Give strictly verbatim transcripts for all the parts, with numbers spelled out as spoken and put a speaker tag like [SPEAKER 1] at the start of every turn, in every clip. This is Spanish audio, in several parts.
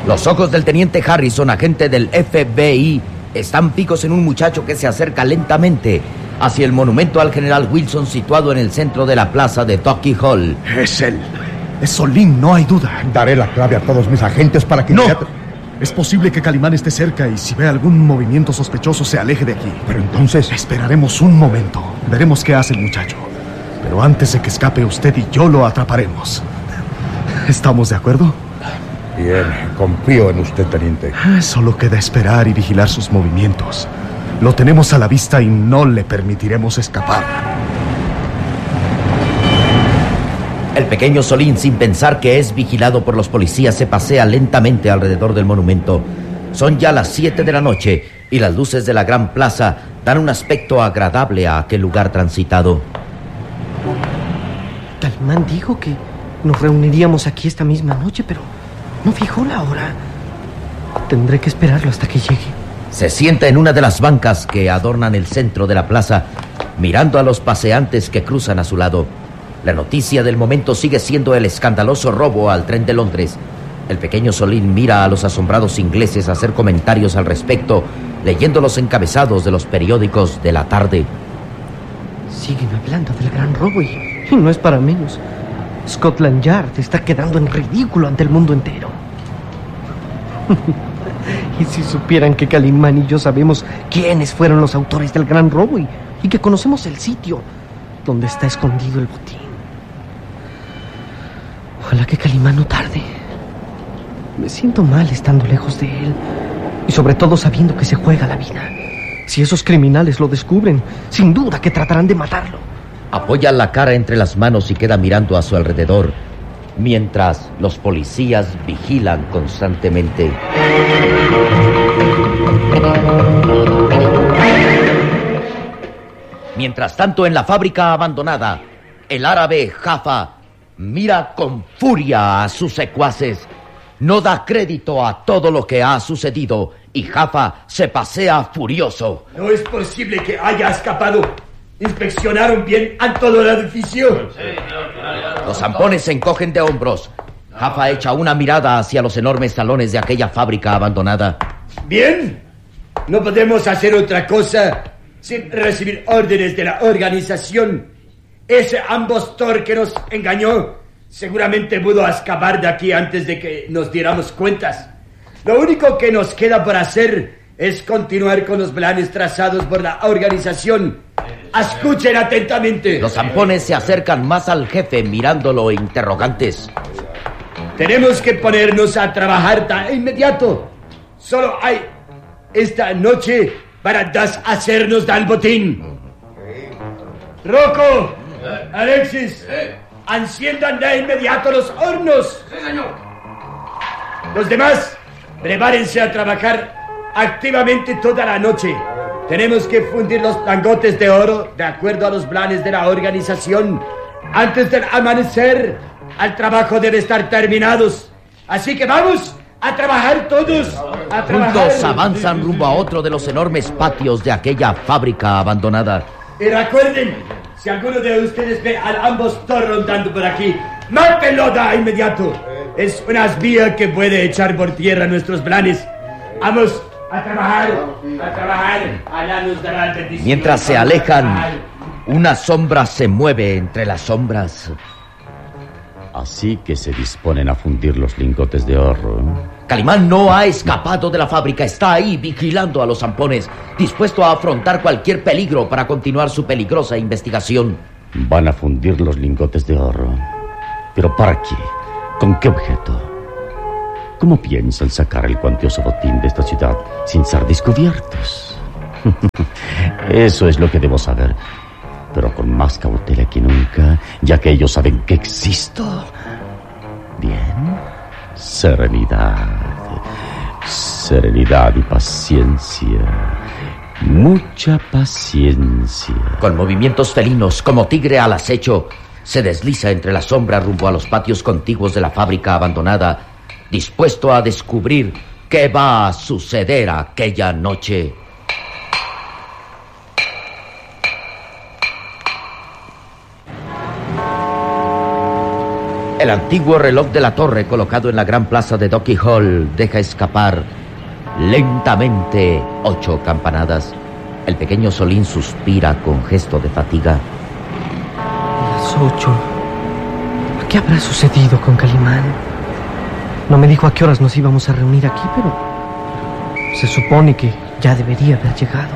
[SPEAKER 1] Los ojos del teniente Harrison, agente del F B I, están fijos en un muchacho que se acerca lentamente hacia el monumento al general Wilson situado en el centro de la plaza de Tucky Hall.
[SPEAKER 2] Es él. Es Solín, no hay duda.
[SPEAKER 3] Daré la clave a todos mis agentes para que...
[SPEAKER 2] ¡No! Es posible que Calimán esté cerca y si ve algún movimiento sospechoso se aleje de aquí.
[SPEAKER 3] Pero entonces...
[SPEAKER 2] Esperaremos un momento. Veremos qué hace el muchacho. Pero antes de que escape usted y yo lo atraparemos. ¿Estamos de acuerdo?
[SPEAKER 3] Bien, confío en usted, teniente.
[SPEAKER 2] Solo queda esperar y vigilar sus movimientos. Lo tenemos a la vista y no le permitiremos escapar.
[SPEAKER 1] El pequeño Solín, sin pensar que es vigilado por los policías, se pasea lentamente alrededor del monumento. Son ya las siete de la noche y las luces de la gran plaza dan un aspecto agradable a aquel lugar transitado.
[SPEAKER 4] Calimán dijo que nos reuniríamos aquí esta misma noche, pero no fijó la hora. Tendré que esperarlo hasta que llegue.
[SPEAKER 1] Se sienta en una de las bancas que adornan el centro de la plaza, mirando a los paseantes que cruzan a su lado. La noticia del momento sigue siendo el escandaloso robo al tren de Londres. El pequeño Solín mira a los asombrados ingleses hacer comentarios al respecto, leyendo los encabezados de los periódicos de la tarde.
[SPEAKER 4] Siguen hablando del gran robo y, y no es para menos. Scotland Yard está quedando en ridículo ante el mundo entero. Y si supieran que Calimán y yo sabemos quiénes fueron los autores del gran robo y, y que conocemos el sitio donde está escondido el botín. Ojalá que Calimán no tarde. Me siento mal estando lejos de él y sobre todo sabiendo que se juega la vida. Si esos criminales lo descubren, sin duda que tratarán de matarlo.
[SPEAKER 1] Apoya la cara entre las manos y queda mirando a su alrededor, mientras los policías vigilan constantemente. Mientras tanto, en la fábrica abandonada, el árabe Jaffa mira con furia a sus secuaces. No da crédito a todo lo que ha sucedido y Jaffa se pasea furioso.
[SPEAKER 5] No es posible que haya escapado. ¿Inspeccionaron bien a todo el edificio?
[SPEAKER 1] Los zampones se encogen de hombros. Jaffa echa una mirada hacia los enormes salones de aquella fábrica abandonada.
[SPEAKER 5] Bien, no podemos hacer otra cosa sin recibir órdenes de la organización. Ese impostor que nos engañó seguramente pudo escapar de aquí antes de que nos diéramos cuentas. Lo único que nos queda por hacer es continuar con los planes trazados por la organización. Escuchen atentamente.
[SPEAKER 1] Los zampones se acercan más al jefe mirándolo interrogantes.
[SPEAKER 5] Tenemos que ponernos a trabajar de inmediato. Solo hay esta noche para deshacernos del botín. Rocco, Alexis, enciendan de inmediato los hornos.
[SPEAKER 6] Sí, señor.
[SPEAKER 5] Los demás, prepárense a trabajar activamente toda la noche. Tenemos que fundir los lingotes de oro de acuerdo a los planes de la organización. Antes del amanecer, el trabajo debe estar terminado. Así que vamos a trabajar todos. A trabajar.
[SPEAKER 1] Juntos avanzan rumbo a otro de los enormes patios de aquella fábrica abandonada.
[SPEAKER 5] Y recuerden, si alguno de ustedes ve al impostor rondando por aquí, mátenlo de inmediato. Es una espía que puede echar por tierra nuestros planes. Vamos a trabajar, a trabajar. Allá nos dará el bendición.
[SPEAKER 1] Mientras se alejan, una sombra se mueve entre las sombras.
[SPEAKER 7] Así que se disponen a fundir los lingotes de oro.
[SPEAKER 1] Calimán no ha escapado de la fábrica. Está ahí vigilando a los zampones, dispuesto a afrontar cualquier peligro para continuar su peligrosa investigación.
[SPEAKER 7] Van a fundir los lingotes de oro. ¿Pero para qué? ¿Con qué objeto? ¿Cómo piensan sacar el cuantioso botín de esta ciudad sin ser descubiertos? Eso es lo que debo saber, pero con más cautela que nunca, ya que ellos saben que existo. Bien, serenidad, serenidad y paciencia, mucha paciencia.
[SPEAKER 1] Con movimientos felinos, como tigre al acecho, se desliza entre las sombras rumbo a los patios contiguos de la fábrica abandonada, dispuesto a descubrir qué va a suceder aquella noche. El antiguo reloj de la torre colocado en la gran plaza de Docky Hall deja escapar lentamente ocho campanadas. El pequeño Solín suspira con gesto de fatiga.
[SPEAKER 4] Las ocho. ¿Qué habrá sucedido con Calimán? No me dijo a qué horas nos íbamos a reunir aquí, pero se supone que ya debería haber llegado.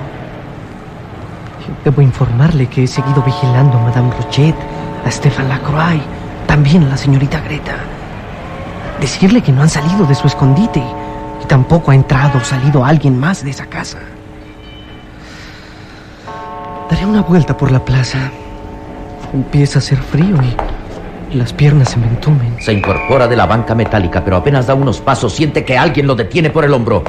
[SPEAKER 4] Debo informarle que he seguido vigilando a Madame Rochet, a Stéphane Lacroix, también a la señorita Greta. Decirle que no han salido de su escondite y tampoco ha entrado o salido alguien más de esa casa. Daré una vuelta por la plaza. Empieza a hacer frío y las piernas se me entumen.
[SPEAKER 1] Se incorpora de la banca metálica, pero apenas da unos pasos siente que alguien lo detiene por el hombro.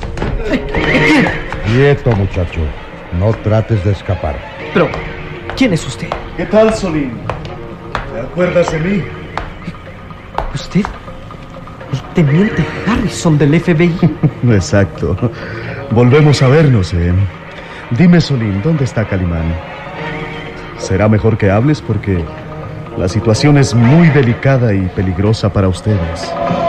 [SPEAKER 3] Quieto, muchacho. No trates de escapar.
[SPEAKER 4] Pero, ¿quién es usted?
[SPEAKER 2] ¿Qué tal, Solín? ¿Te acuerdas de mí?
[SPEAKER 4] ¿Usted? El teniente Harrison del F B I.
[SPEAKER 2] Exacto. Volvemos a vernos, ¿eh? Dime, Solín, ¿dónde está Calimán? Será mejor que hables porque la situación es muy delicada y peligrosa para ustedes.